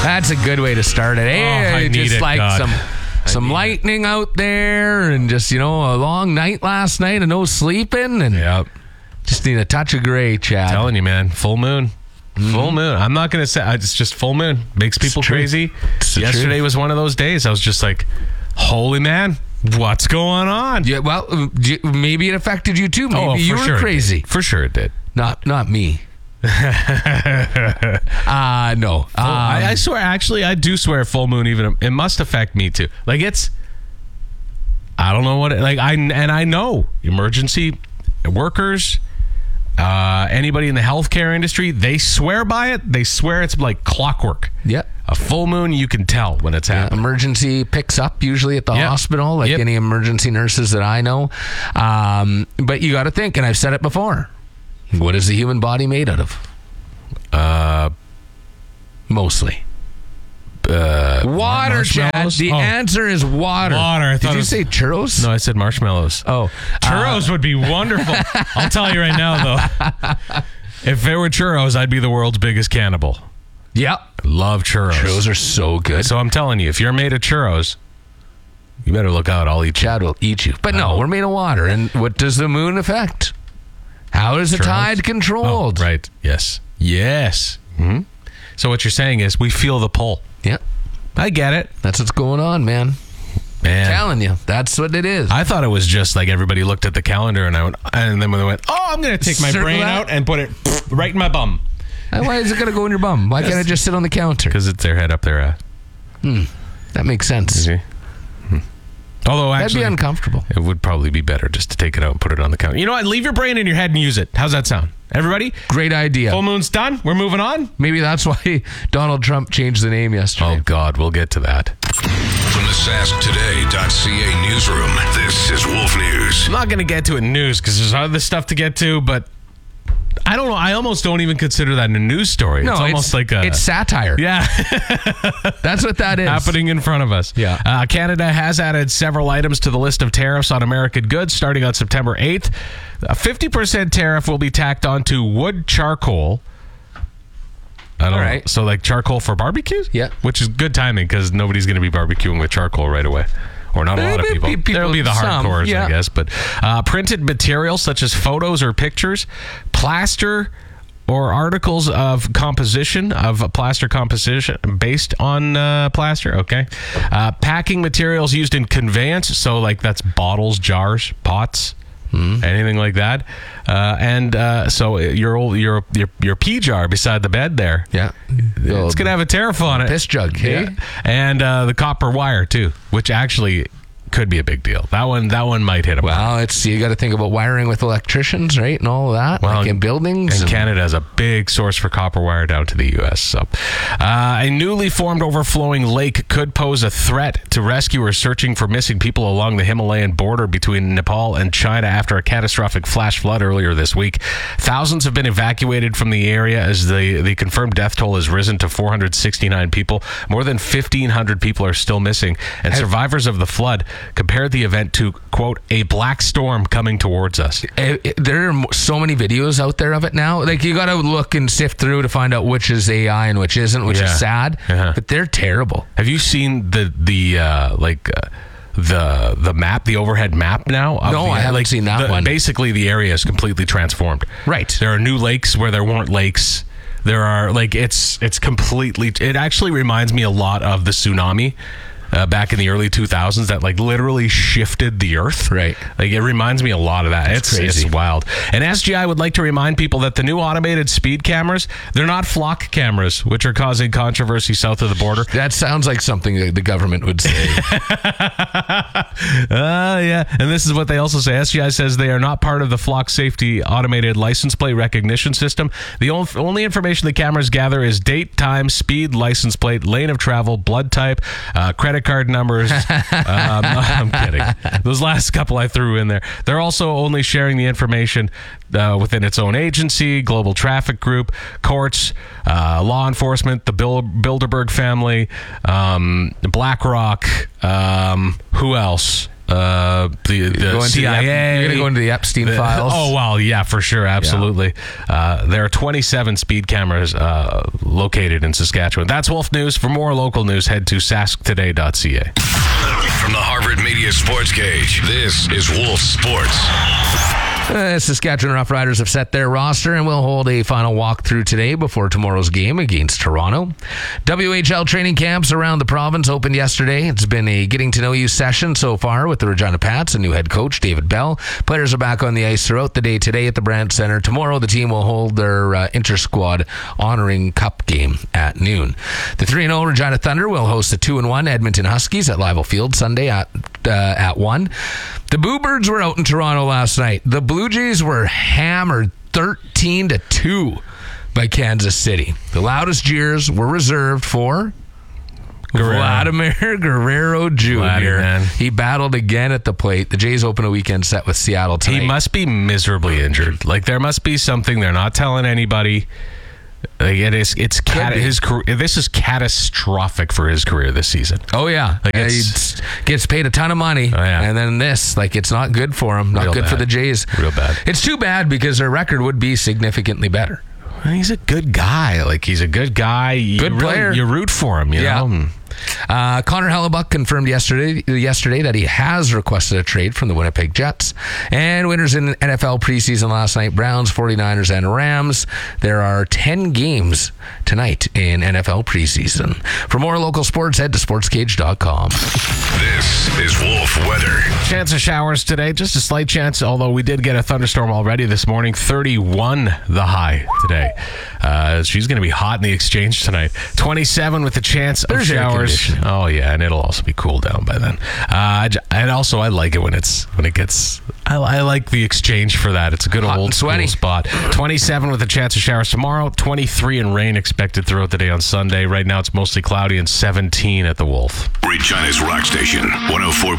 That's a good way to start it. Hey, I need just it, like God. some lightning out there, and just a long night last night and no sleeping, and Yep. just need a touch of gray, Chad. Telling you, man. Full moon. Full moon. I'm not going to say it's just full moon. Makes people true. crazy. It's the Yesterday truth. was one of those days. I was just like, holy man, what's going on? Yeah, well, maybe it affected you too. Maybe you for were sure it crazy. did. For sure it did. Not me. No. I swear, actually, I do swear full moon even, it must affect me too. Like I don't know what, I know emergency workers, anybody in the healthcare industry, they swear by it. They swear it's like clockwork. Yep. A full moon, you can tell when it's happening. Emergency picks up usually at the Yep. hospital, like Yep. any emergency nurses that I know. But you got to think, and I've said it before, what is the human body made out of? Mostly. Water, Chad. marshmallows? The Oh. answer is water. Water. I thought Did you it- say churros? No, I said marshmallows. Oh. Churros would be wonderful. I'll tell you right now, though. If there were churros, I'd be the world's biggest cannibal. Yep. Love churros. Churros are so good. So I'm telling you, if you're made of churros, you better look out. I'll eat you. Chad will eat you. But no, we're made of water. And what does the moon affect? How is the Churros? tide controlled? Oh, right. Yes. Yes. Mm-hmm. So what you're saying is we feel the pull. Yep. I get it. That's what's going on, man. Man. Telling you. That's what it is. I thought it was just like everybody looked at the calendar and then when they went, oh, I'm going to take my Circle brain that. out and put it right in my bum. Why is it going to go in your bum? Why can't it just sit on the counter? Because it's their head up their That makes sense. See? Although That'd actually, be uncomfortable. it would probably be better just to take it out and put it on the counter. You know what? Leave your brain in your head and use it. How's that sound? Everybody? Great idea. Full moon's done. We're moving on. Maybe that's why Donald Trump changed the name yesterday. Oh, God. We'll get to that. From the SaskToday.ca newsroom, this is Wolf News. I'm not going to get to it in news because there's other stuff to get to, but I don't know. I almost don't even consider that a news story. No, it's almost like a... it's satire. Yeah. That's what that is. happening in front of us. Yeah. Canada has added several items to the list of tariffs on American goods starting on September 8th. A 50% tariff will be tacked onto wood charcoal. I don't know. right. So like charcoal for barbecues? Yeah. Which is good timing because nobody's going to be barbecuing with charcoal right away. Or not a lot of people. There'll be the some, hardcores, yeah. I guess. But printed materials such as photos or pictures, plaster or articles of composition, of plaster composition based on plaster, okay? Packing materials used in conveyance, so like that's bottles, jars, pots, anything like that. So your pee jar beside the bed there. Yeah. It's going to have a tariff on it. Piss jug, hey? Yeah. And the copper wire, too, which actually could be a big deal. That one might hit a mark. Well, you got to think about wiring with electricians, right? And all of that, like in buildings. And Canada has a big source for copper wire down to the U.S. So, a newly formed overflowing lake could pose a threat to rescuers searching for missing people along the Himalayan border between Nepal and China after a catastrophic flash flood earlier this week. Thousands have been evacuated from the area as the confirmed death toll has risen to 469 people. More than 1,500 people are still missing. And survivors of the flood compared the event to, quote, a black storm coming towards us. There are so many videos out there of it now. Like, you got to look and sift through to find out which is AI and which isn't, which is sad. But they're terrible. Have you seen the map, the overhead map now? No, I haven't seen that one. Basically, the area is completely transformed. Right. There are new lakes where there weren't lakes. There are, it's completely... It actually reminds me a lot of the tsunami back in the early 2000s that literally shifted the earth. Right. It reminds me a lot of that. It's crazy. It's wild. And SGI would like to remind people that the new automated speed cameras, they're not flock cameras, which are causing controversy south of the border. That sounds like something that the government would say. Yeah. And this is what they also say. SGI says they are not part of the Flock Safety Automated License Plate Recognition System. The only information the cameras gather is date, time, speed, license plate, lane of travel, blood type, credit card numbers. I'm kidding. Those last couple I threw in there. They're also only sharing the information within its own agency, global traffic group, courts, law enforcement, the Bilderberg family, BlackRock, who else? the CIA. You're going to go into the Epstein files. Oh, well, yeah, for sure. Absolutely. Yeah. There are 27 speed cameras located in Saskatchewan. That's Wolf News. For more local news, head to sasktoday.ca. From the Harvard Media Sports Cage, this is Wolf Sports. Saskatchewan Roughriders have set their roster and will hold a final walkthrough today before tomorrow's game against Toronto. WHL training camps around the province opened yesterday. It's been a getting-to-know-you session so far with the Regina Pats and new head coach David Bell. Players are back on the ice throughout the day today at the Brandt Centre. Tomorrow, the team will hold their inter-squad honoring cup game at noon. The 3-0 Regina Thunder will host the 2-1 Edmonton Huskies at Leibel Field Sunday at 1. The Boo Birds were out in Toronto last night. The Blue Jays were hammered 13-2 by Kansas City. The loudest jeers were reserved for Vladimir Guerrero Jr. He battled again at the plate. The Jays open a weekend set with Seattle tonight. He must be miserably injured. Like, there must be something they're not telling anybody. Like, this is catastrophic for his career this season. Oh yeah, like he gets paid a ton of money, and then it's not good for him. Not good for the Jays. Real bad. It's too bad because their record would be significantly better. He's a good guy. He's a good guy. Good player. You root for him. You know. Connor Hellebuck confirmed yesterday that he has requested a trade from the Winnipeg Jets. And winners in NFL preseason last night, Browns, 49ers, and Rams. There are 10 games tonight in NFL preseason. For more local sports, head to sportscage.com. This is Wolf Weather. Chance of showers today, just a slight chance, although we did get a thunderstorm already this morning. 31 the high today. She's going to be hot in the Exchange tonight. 27 with a chance of showers. Oh yeah, and it'll also be cooled down by then. And also, I like it when it gets. I like the Exchange for that. It's a good hot old sweaty spot. 27 with a chance of showers tomorrow. 23 and rain expected throughout the day on Sunday. Right now, it's mostly cloudy and 17 at the Wolf. Regina's Rock Station 104.